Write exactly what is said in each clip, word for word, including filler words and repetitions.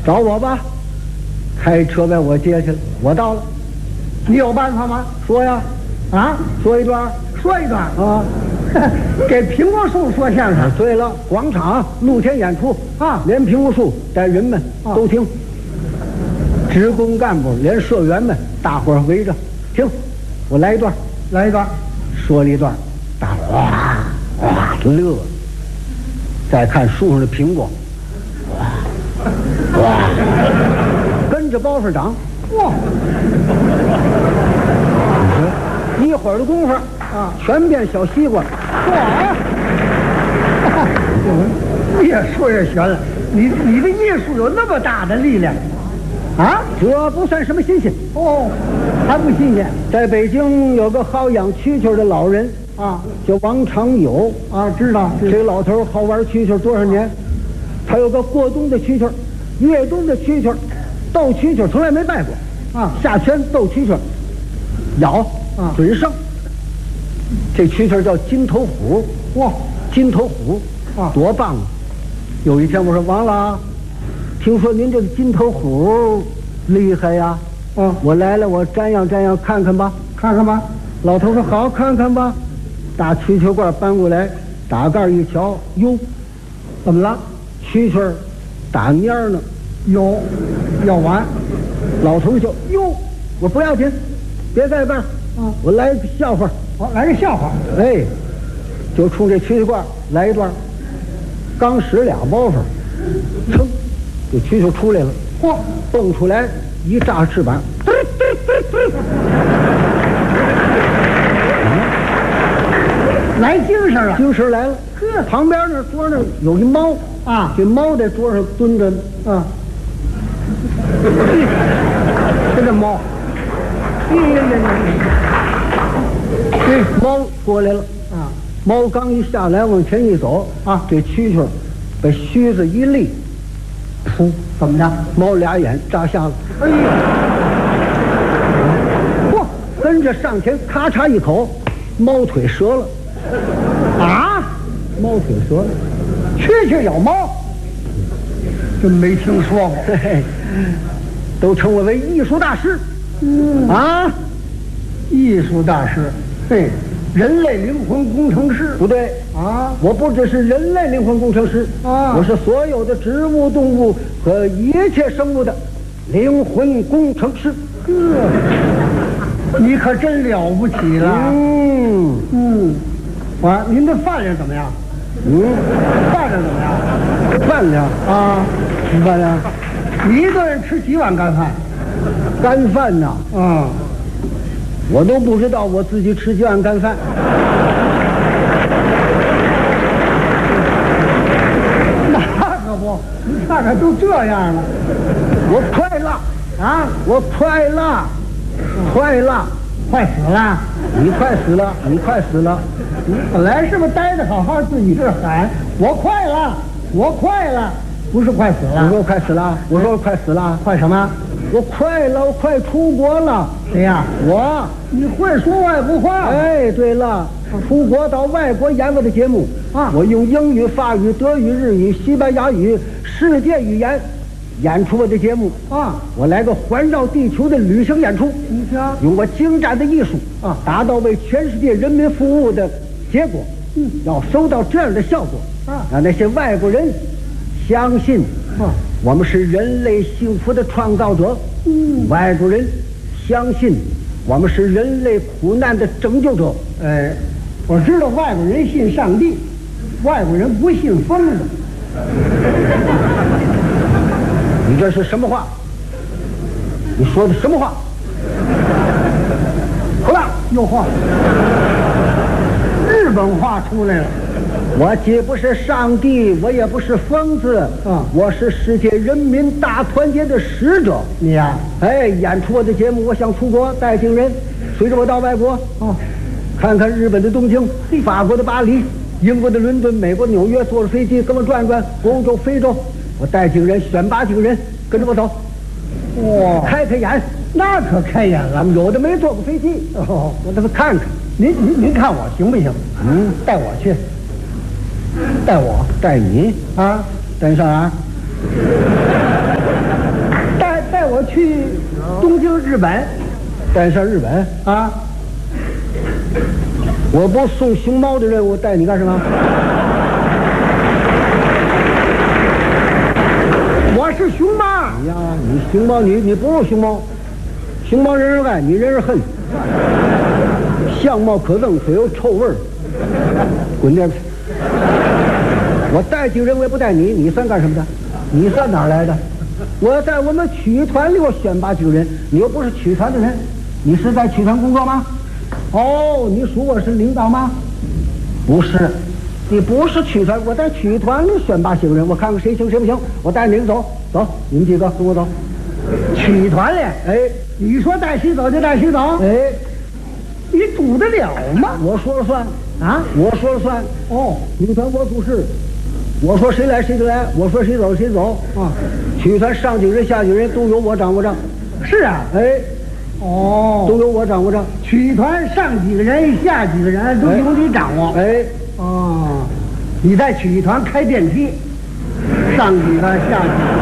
找我吧，开车把我接去了。我到了， 你有办法吗？ 说呀， 啊， 说一段， 说一段啊。 给苹果树说相声。 对了，广场露天演出啊， 连苹果树带人们都听，职工干部连社员们大伙儿围着听。我来一段， 来一段， 说了一段，大伙儿哇哇乐。再看树上的苹果，哇哇，跟着包上长，哇！一会儿的功夫啊，全变小西瓜， 哇！越说越悬了，你你的艺术有那么大的力量啊？ 这不算什么新鲜哦，还不新鲜。 在北京有个好养蛐蛐的老人啊， 叫王长友啊，知道。 这个老头好玩蛐蛐多少年？他有个过冬的蛐蛐，越冬的蛐蛐，斗蛐蛐从来没败过啊。 下圈斗蛐蛐，咬啊准胜。这蛐蛐叫金头虎， 哇， 金头虎啊， 多棒啊！有一天我说王老，听说您这个金头虎厉害呀， 啊， 我来了，我瞻仰瞻仰看看吧， 看看吧。 老头说好，看看吧。大蛐蛐罐搬过来，打盖一瞧，哟， 怎么了？ 蛐蛐打蔫儿呢， 有，要完。 老头就哟，我不要紧，别盖盖，啊，我来个笑话。 好，来个笑话。 哎，就冲这蛐蛐罐来一段。刚使俩包袱，噌，这蛐蛐出来了，嚯，蹦出来一炸翅膀， 来精神了， 精神来了。 呵， 旁边那桌那有一猫啊， 这猫在桌上蹲着啊，这这猫， 这猫过来了啊， 猫刚一下来往前一走啊，这蛐蛐把须子一立，噗， 怎么着？ 猫俩眼扎瞎了。 哎呀， 嚯，跟着上前咔嚓一口，猫腿折了。 啊， 猫腿折了， 蛐蛐咬猫，真没听说过。 嘿嘿，都称我为艺术大师。 嗯啊， 艺术大师，嘿，人类灵魂工程师。 不对啊， 我不只是人类灵魂工程师啊， 我是所有的植物、动物和一切生物的灵魂工程师。 呵，你可真了不起了。 嗯嗯，啊，您的饭量怎么样？ 嗯， 饭量怎么样？ 饭量啊， 什么饭量？ 你一个人吃几碗干饭？ 干饭呐， 啊， 我都不知道我自己吃几碗干饭。 那可不，你看看都这样了。 我快了啊， 我快了，快了， 快死了！ 你快死了，你快死了。 你本来是不是待着好好自己这喊我快了，我快了，不是快死了？ 我说我快死了，我说我快死了， 快什么？ 我快了，我快出国了。 谁呀？ 我。 你会说外国话？ 哎，对了，出国到外国演我的节目啊， 我用英语、法语、德语、日语、西班牙语世界语言演出我的节目啊。 我来个环绕地球的旅行演出， 你瞧， 用我精湛的艺术啊， 达到为全世界人民服务的结果。 嗯， 要收到这样的效果啊， 让那些外国人相信啊， 我们是人类幸福的创造者。 嗯， 外国人相信我们是人类苦难的拯救者。 哎，我知道外国人信上帝，外国人不信疯子。 你这是什么话？你说的什么话？好了， 有话，日本话出来了。 我既不是上帝，我也不是疯子啊， 我是世界人民大团结的使者。 你呀、 啊，哎，演出我的节目，我想出国带领人，随着我到外国啊，看看日本的东京，法国的巴黎，英国的伦敦，美国纽约，坐着飞机跟我转转，欧洲、非洲，我带领人，选拔几个人跟着我走， 哇， 开开眼， 那可开眼了。 有的没坐过飞机，哦，我让他看看。 您您您看我行不行？ 嗯， 带我去。带我， 带你啊， 带你上哪儿？ 日本， 带上日本啊！ 我不送熊猫的人，我带你干什么？ 我是熊猫。 哎呀，你熊猫，你你不是熊猫，熊猫人人爱，你人人恨。相貌可憎，却有臭味儿。滚点！我带几个人，我也不带你，你算干什么的？你算哪儿来的？我要在我们曲艺团里，我选拔几个人，你又不是曲艺团的人，你是在曲艺团工作吗？哦，你属我是领导吗？不是，你不是曲艺团，我在曲艺团里选拔几个人，我看看谁行谁不行，我带你们走，走，你们几个跟我走。 曲艺团里， 哎， 你说带谁走就带谁走， 哎， 你堵得了吗？ 我说了算啊， 我说了算。 哦， 女团我主事，我说谁来谁就来，我说谁走谁走啊。曲艺团上几个人下几个人都由我掌握着。 是啊， 哎， 哦， 都由我掌握着。 曲艺团上几个人下几个人都由你掌握。 哎， 哦，你在曲艺团开电梯，上几个下几个。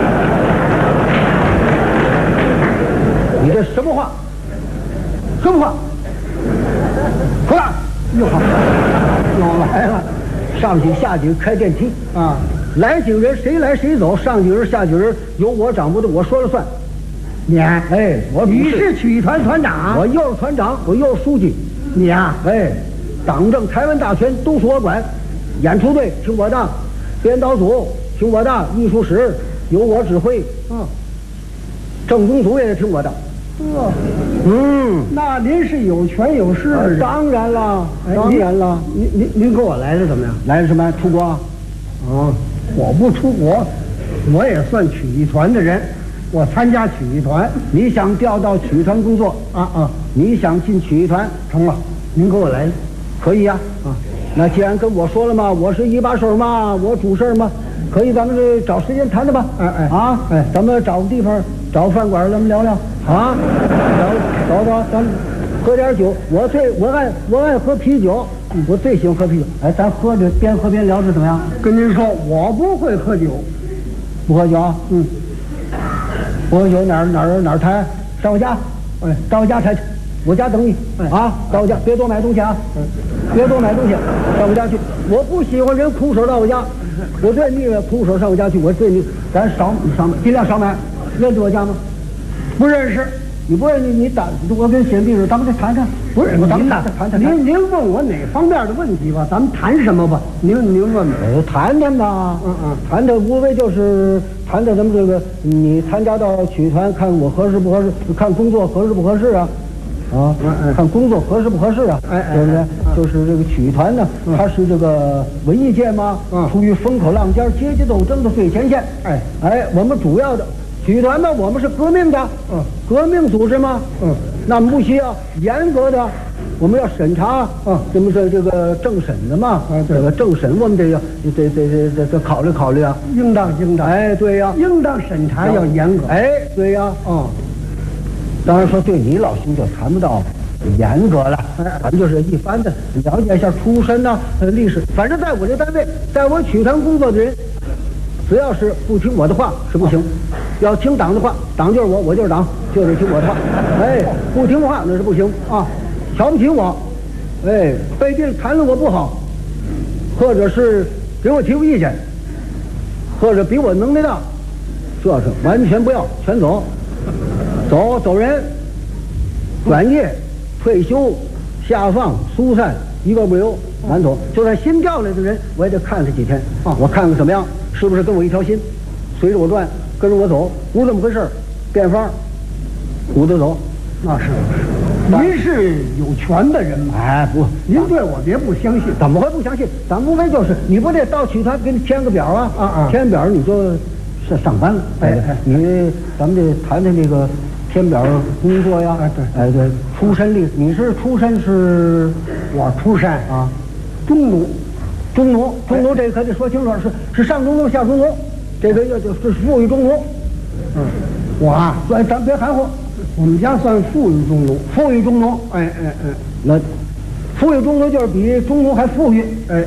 你这什么话？什么话？回来！又好，又来了，上去下去开电梯啊！ 来几个人，谁来谁走，上几个人下几个人由我掌握的，我说了算。 你哎，我你是曲艺团团长， 我又是团长，我又是书记。 你呀， 哎，党政台湾大权都是我管，演出队听我的，编导组听我的，艺术室由我指挥， 嗯， 政工组也得听我的。 哦， 嗯， 那您是有权有势的人。 当然了，当然了。 您您您跟我来的怎么样？ 来什么？出国？ 啊，我不出国，我也算曲艺团的人，我参加曲艺团。 你想调到曲艺团工作啊啊？ 你想进曲艺团？ 成了，您跟我来的， 可以呀。啊，那既然跟我说了嘛，我是一把手嘛，我主事嘛，可以，咱们这找时间谈谈吧。 哎哎啊， 哎， 咱们找个地方，找个饭馆，咱们聊聊啊。找找找，咱喝点酒。我最我爱我爱喝啤酒，我最喜欢喝啤酒。哎，咱喝着边喝边聊着怎么样？ 跟您说，我不会喝酒， 不喝酒啊？ 嗯， 不喝酒哪儿哪儿哪儿谈？上我家，哎，到我家谈去，我家等你。 哎啊，到我家，别多买东西啊，嗯，别多买东西，上我家去。我不喜欢人空手到我家，我对你空手上我家去，我对你，咱少少买，尽量少买。认得我家吗？ 不认识。 你不认识你打，我跟显秘书，咱们再谈谈。 不是， 咱们谈谈谈。 您您问我哪方面的问题吧？咱们谈什么吧？您您问问。 呃，谈谈吧。 嗯嗯， 谈的无非就是谈的咱们这个，你参加到曲艺团，看我合适不合适，看工作合适不合适啊。啊， 嗯嗯， 看工作合适不合适啊？ 哎哎， 对不对？就是这个曲艺团呢，它是这个文艺界嘛， 嗯， 处于风口浪尖、阶级斗争的最前线。 哎哎，我们主要的。曲艺团呢，我们是革命的， 嗯， 革命组织嘛， 嗯， 那么不需要严格的，我们要审查， 嗯， 咱们这这个政审的嘛， 啊， 这个政审我们得要得得得得得考虑考虑啊， 应当应当， 哎，对呀， 应当审查要严格， 哎，对呀， 哦， 当然说对你老兄就谈不到严格了，咱就是一般的了解一下出身呐、呃历史，反正在我这单位，在我曲艺团工作的人。只要是不听我的话是不行，哦、要听党的话，党就是我，我就是党，就得听我的话。哎，不听话那是不行啊！瞧不起我，哎，背地里谈论我不好，或者是给我提出意见，或者比我能耐大，这是完全不要，全走，走走人，转业、退休、下放、疏散，一个不留，完走。就算新调来的人，我也得看他几天啊，我看看怎么样。是不是跟我一条心，随着我转，跟着我走，不这么回事儿，变法儿，鼓着走， 那是。您是有权的人嘛？ 哎，不， 您对我别不相信。 怎么会不相信？咱无非就是，你不得到曲艺团给你填个表啊？ 啊啊， 填表你就上上班了。 哎哎， 你咱们得谈谈这个填表工作呀。 哎对， 哎对，出身历，你是出身是？ 我出身啊， 中农。 中农，中农这个可得说清楚，是是上中农下中农，这个要就是富裕中农。 嗯，我啊， 算咱别含糊， 我们家算富裕中农， 富裕中农。 哎哎哎， 那富裕中农就是比中农还富裕。 哎，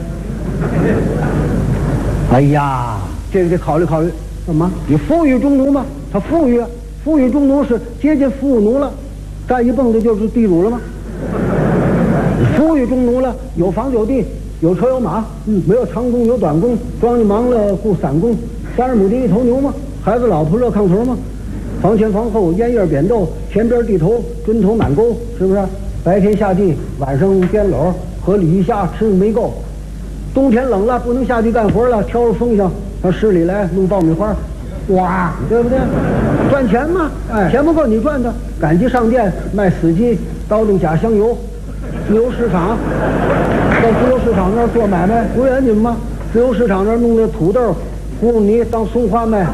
哎呀，这个得考虑考虑。 怎么？ 你富裕中农嘛，他富裕， 富裕中农是接近富农了，再一蹦子就是地主了吗？富裕中农了，有房有地，有车有马，嗯，没有长工有短工，庄稼忙了雇散工，三十亩地一头牛吗？孩子老婆热炕头吗？房前房后烟叶扁豆，前边地头砖头满沟，是不是？白天下地，晚上编篓，河里鱼虾吃没够。冬天冷了，不能下地干活了，挑着风箱上市里来弄爆米花，哇，对不对？赚钱嘛，哎，钱不够你赚的，赶集上店卖死鸡，倒腾假香油，自由市场，到自由市场那儿做买卖不严谨吗？自由市场那儿弄的土豆、葫芦泥当松花卖。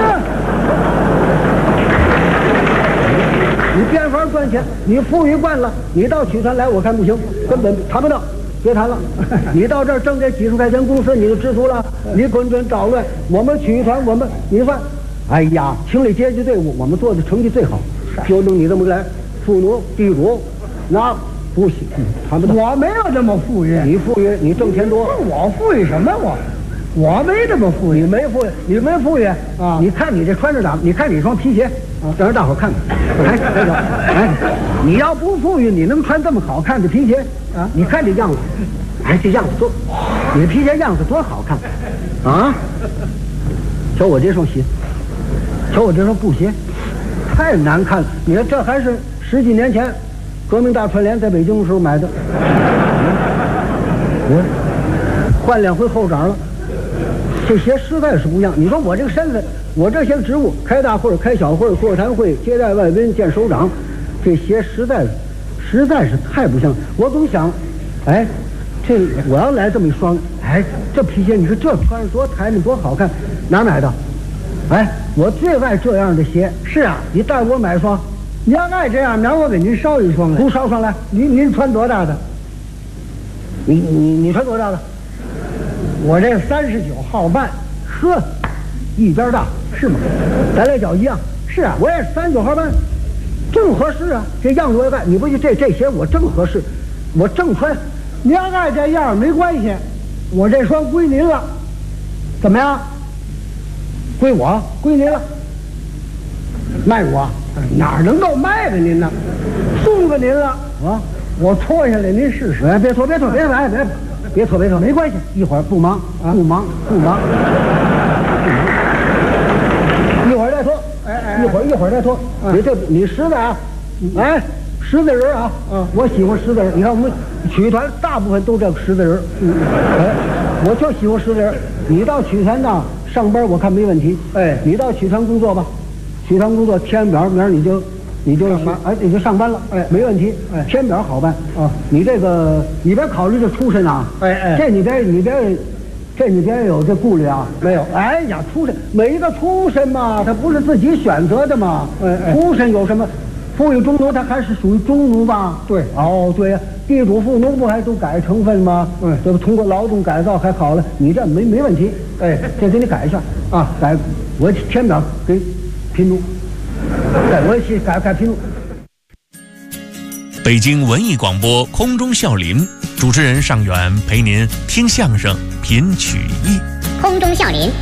你变法赚钱，你富裕惯了，你到曲团来，我看不行，根本谈不到，别谈了。你到这儿挣这几十块钱工资，你就知足了，你滚滚捣乱。我们曲团，我们你看，哎呀，清理阶级队伍，我们做的成绩最好，就弄你这么来，富奴地主，那不行，谈不到。 我没有这么富裕， 你富裕，你挣钱多。 我富裕什么我？我没这么富裕， 你没富裕，你没富裕啊！ 你看你这穿着打，你看你双皮鞋，啊，让大伙看看。哎，那个，哎，你要不富裕，你能穿这么好看的皮鞋啊？你看这样子，哎，这样子多，你皮鞋样子多好看啊！瞧我这双鞋，瞧我这双布鞋，太难看了。你看这还是十几年前革命大串联在北京的时候买的，我换两回后掌了。这鞋实在是不一样。你说我这个身份，我这些职务，开大会、开小会、座谈会、接待外宾、见首长，这鞋实在实在是太不像。我总想，哎，这我要来这么一双，哎，这皮鞋，你说这穿着多台面多好看，哪儿买的？哎，我最爱这样的鞋。是啊，你带我买一双。 你要爱这样，明儿我给您捎一双来。 不捎上来， 您您穿多大的？ 你你你穿多大的？ 我这三十九号半， 呵，一边大是吗？咱俩脚一样。 是啊， 我也是三十九号半，正合适啊。这样子我也干，你不就这这鞋我正合适，我正穿。 你要爱这样没关系，我这双归您了，怎么样？ 归我，归您了。卖我？ 哪能够卖给您呢？送给您了啊！ 我脱下来您试试。 哎，别脱，别脱，别来，别。别脱别脱，没关系，一会儿不忙啊，不忙不忙，一会儿再脱， 哎哎， 一会儿一会儿再脱。你这你实在啊，哎，实在人啊，嗯，我喜欢实在人。你看我们曲团大部分都这个实在人，嗯，哎，我就喜欢实在人。你到曲团呢上班，我看没问题。哎，你到曲团工作吧，曲团工作填表，明儿你就。你就上班，哎，你就上班了，哎，没问题，哎，填表好办啊。你这个，你别考虑这出身啊， 哎哎， 这你别，你别，这你别有这顾虑啊。 没有， 哎呀，出身，每一个出身嘛，他不是自己选择的嘛。哎哎，出身有什么？富裕中农，他还是属于中农吧？ 对， 哦，对呀，地主富农不还都改成分吗？ 嗯， 这不通过劳动改造还好了，你这没没问题。哎，这给你改一下啊，改，我填表给贫农。对，我也去改改评论。 北京文艺广播空中笑林，主持人尚远陪您听相声、品曲艺。 空中笑林。